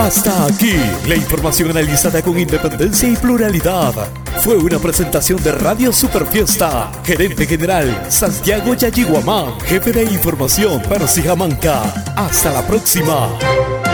Hasta aquí la información analizada con independencia y pluralidad. Fue una presentación de Radio Superfiesta. Gerente General Santiago Yayiguamán. Jefe de Información Percy Jamanca. Hasta la próxima.